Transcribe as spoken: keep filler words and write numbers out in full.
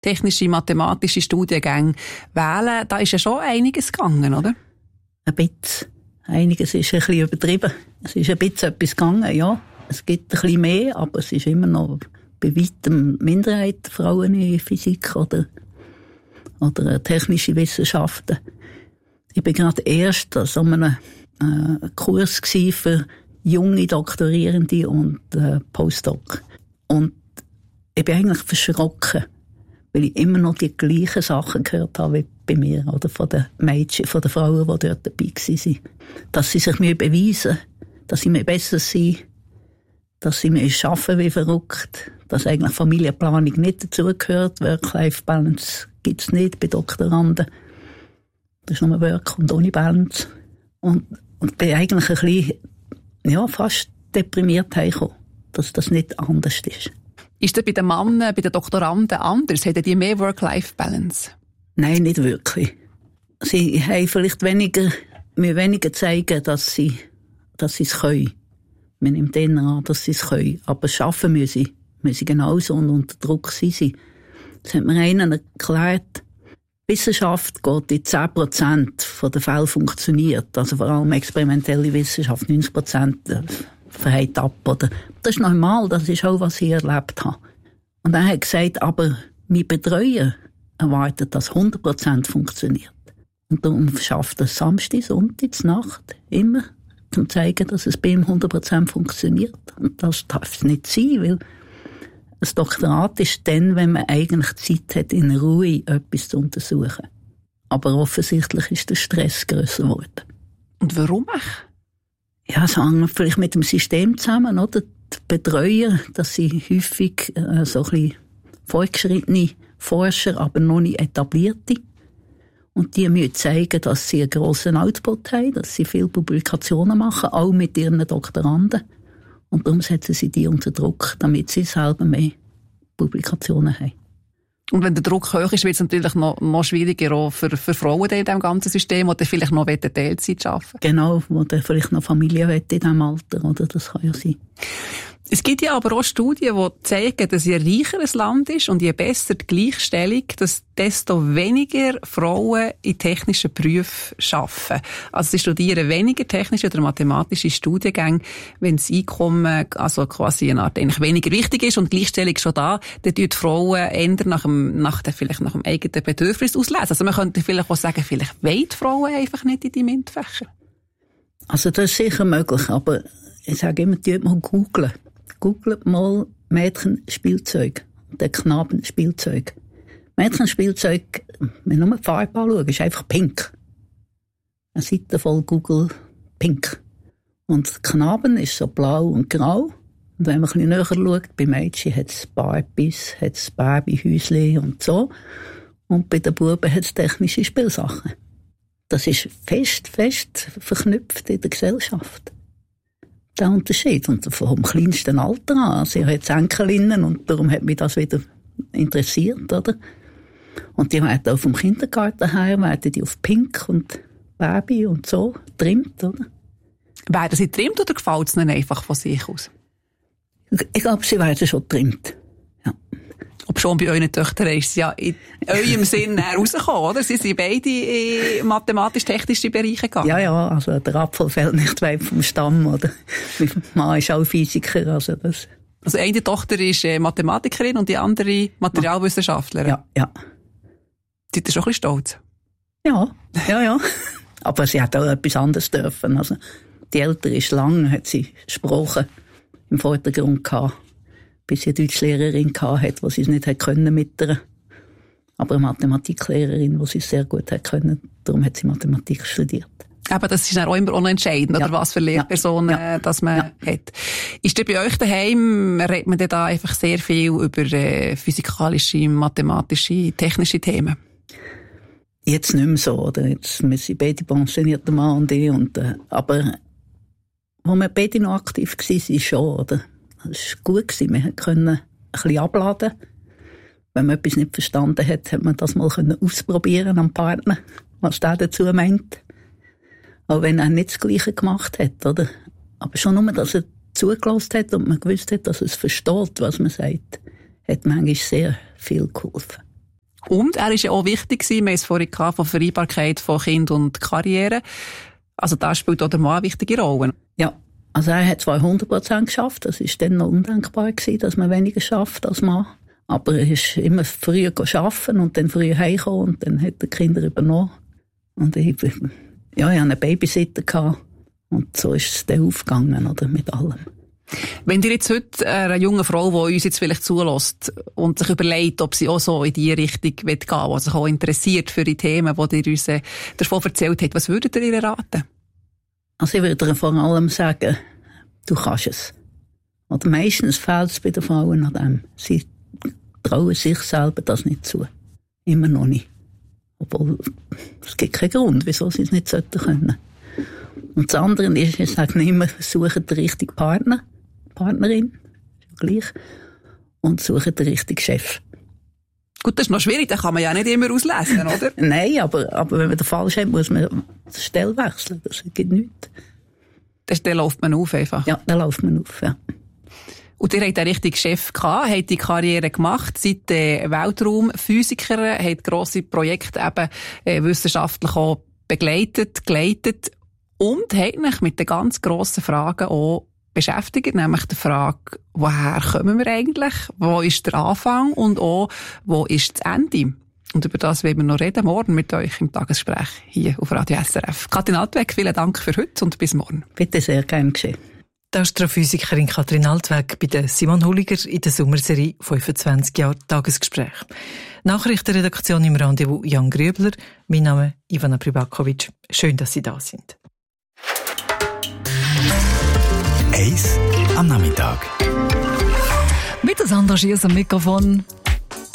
technische, mathematische Studiengänge wählen, da ist ja schon einiges gegangen, oder? Ein bisschen. Einiges ist ein bisschen übertrieben. Es ist ein bisschen etwas gegangen, ja. Es gibt ein bisschen mehr, aber es ist immer noch bei weitem Minderheit Frauen in Physik oder, oder technische Wissenschaften. Ich bin gerade erst an so einem äh, Kurs für junge Doktorierende und äh, Postdoc. Und ich bin eigentlich verschrocken, weil ich immer noch die gleichen Sachen gehört habe wie bei mir, oder von den Mädchen, von den Frauen, die dort dabei waren. Dass sie sich mir beweisen, dass sie mir besser sind, dass sie mir arbeiten wie verrückt, dass eigentlich Familienplanung nicht dazugehört, Work-Life-Balance gibt es nicht bei Doktoranden. Das ist nur Work und ohne Balance. Und, und bin eigentlich ein bisschen, ja, fast deprimiert heimgekommen, dass das nicht anders ist. Ist das bei den Männern, bei den Doktoranden anders? Haben die mehr Work-Life-Balance? Nein, nicht wirklich. Sie haben vielleicht weniger, mir weniger zeigen, dass sie, dass sie es können. Man nimmt denen an, dass sie es können. Aber arbeiten müssen sie. Müssen sie genauso und unter Druck sind sie. Das hat mir einer erklärt, Wissenschaft geht in zehn Prozent der Fälle funktioniert. Also vor allem experimentelle Wissenschaft, neunzig Prozent verhält ab. Oder? Das ist normal, das ist auch, was ich erlebt habe. Und er hat gesagt, aber mein Betreuer erwartet, dass hundert Prozent funktioniert. Und darum schafft er Samstag, Sonntag, Nacht, immer, um zu zeigen, dass es bei ihm hundert Prozent funktioniert. Und das darf es nicht sein, weil ein Doktorat ist dann, wenn man eigentlich Zeit hat, in Ruhe etwas zu untersuchen. Aber offensichtlich ist der Stress grösser geworden. Und warum? Ja, es hängt vielleicht mit dem System zusammen, oder? Die Betreuer, dass sie häufig äh, so ein bisschen fortgeschrittene Forscher, aber noch nicht etablierte. Und die müssen zeigen, dass sie einen grossen Output haben, dass sie viele Publikationen machen, auch mit ihren Doktoranden. Und darum setzen sie die unter Druck, damit sie selber mehr Publikationen haben. Und wenn der Druck hoch ist, wird es natürlich noch, noch schwieriger auch für, für Frauen in diesem ganzen System, die vielleicht noch Teilzeit arbeiten. Genau, die vielleicht noch Familie haben in diesem Alter, oder? Das kann ja sein. Es gibt ja aber auch Studien, die zeigen, dass je reicher ein Land ist und je besser die Gleichstellung, dass desto weniger Frauen in technischen Berufen arbeiten. Also sie studieren weniger technische oder mathematische Studiengänge, wenn das Einkommen also quasi eine Art eigentlich weniger wichtig ist und die Gleichstellung schon da, dann tun die Frauen eher nach dem, nach dem, vielleicht nach dem eigenen Bedürfnis auslesen. Also man könnte vielleicht auch sagen, vielleicht wollen die Frauen einfach nicht in die MINT-Fächer. Also das ist sicher möglich, aber ich sage immer, die mal googeln. Googelt mal Mädchenspielzeug und dann Knabenspielzeug. Mädchenspielzeug, wenn du nur die Farbe anschaust, ist einfach pink. Eine Seite voll Google pink. Und Knaben ist so blau und grau. Und wenn man ein bisschen näher schaut, bei Mädchen hat es Barbies, hat es Babyhäusli und so. Und bei den Buben hat es technische Spielsachen. Das ist fest, fest verknüpft in der Gesellschaft. Der Unterschied. Und vom kleinsten Alter an. Also ich habe jetzt Enkelinnen und darum hat mich das wieder interessiert, oder? Und die werden auch vom Kindergarten her, werden die auf Pink und Baby und so trimmt, oder? Werden sie trimmt oder gefällt es ihnen einfach von sich aus? Ich glaube, sie werden schon trimmt. Ja. Ob schon bei euren Töchtern ist es ja in eurem Sinn herausgekommen, oder? Sie sind beide in mathematisch-technische Bereiche gegangen. Ja, ja, also der Apfel fällt nicht weit vom Stamm, oder? Mein Mann ist auch Physiker, also das. Also eine Tochter ist Mathematikerin und die andere Materialwissenschaftlerin. Ja, ja. Seid ihr schon ein bisschen stolz? Ja, ja, ja. Aber sie hat auch etwas anderes dürfen. Also die Ältere ist lang, hat sie Sprachen im Vordergrund gehabt, bis sie eine Deutschlehrerin hatte, die sie es nicht hätte können mit ihr. Aber eine Mathematiklehrerin, die sie es sehr gut hätte können. Darum hat sie Mathematik studiert. Aber das ist auch immer entscheidend, ja. Oder was für Lehrpersonen ja. das man ja. hat. Ist denn bei euch daheim, redet man da einfach sehr viel über äh, physikalische, mathematische, technische Themen? Jetzt nicht mehr so, oder? Jetzt, wir sind beide pensionierte Mann und ich. Und, äh, aber, wo wir beide noch aktiv waren, schon, oder? Das war gut gewesen. Wir konnten ein bisschen abladen. Wenn man etwas nicht verstanden hat, hat man das mal ausprobieren am Partner, was der dazu meint. Auch wenn er nicht das Gleiche gemacht hat, oder? Aber schon nur, dass er zugelassen hat und man gewusst hat, dass er es versteht, was man sagt, hat manchmal sehr viel geholfen. Und er ist ja auch wichtig gewesen, wir haben es vorhin gehabt, von Vereinbarkeit von Kind und Karriere. Also da spielt auch der Mann eine wichtige Rolle. Ja, also er hat zwar hundert Prozent geschafft, das war dann noch undenkbar gewesen, dass man weniger schafft als Mann. Aber er ist immer früher arbeiten und dann früher heimgekommen und dann hat er die Kinder übernommen. Und ich, ja, ich hatte einen Babysitter gehabt. Und so ist es dann aufgegangen, oder, mit allem. Wenn dir jetzt heute eine junge Frau, die uns jetzt vielleicht zulässt und sich überlegt, ob sie auch so in diese Richtung gehen will, die sich auch interessiert für die Themen, die dir uns davon erzählt hat, was würdet ihr ihr raten? Also ich würde ihr vor allem sagen, du kannst es. Oder meistens fehlt es bei den Frauen an dem. Sie trauen sich selber das nicht zu. Immer noch nicht. Obwohl, es gibt keinen Grund, wieso sie es nicht sollten können. Und das andere ist, ich sage immer, suchen den richtigen Partner, Partnerin, gleich, und suchen den richtigen Chef. Gut, das ist noch schwierig, das kann man ja nicht immer auslesen, oder? Nein, aber, aber wenn man den falsch hat, muss man die Stelle wechseln, das gibt nichts. Das, dann läuft man auf einfach? Ja, dann läuft man auf, ja. Und ihr habt den richtigen Chef gehabt, habt die Karriere gemacht, seid äh, Weltraumphysiker, habt grosse Projekte eben äh, wissenschaftlich auch begleitet, geleitet und habt euch mit den ganz grossen Fragen auch beschäftigt, nämlich die Frage, woher kommen wir eigentlich, wo ist der Anfang und auch, wo ist das Ende? Und über das werden wir noch reden, morgen mit euch im Tagesgespräch hier auf Radio S R F. Kathrin Altweg, vielen Dank für heute und bis morgen. Bitte, sehr gerne geschehen. Die Astrophysikerin Kathrin Altweg bei der Simon Hulliger in der Sommerserie fünfundzwanzig Jahre Tagesgespräch. Nachrichtenredaktion im Rendezvous Jan Grübler. Mein Name Ivana Pribakovic. Schön, dass Sie da sind. Eis am Nachmittag. Mit das Sandra Schiers am Mikrofon.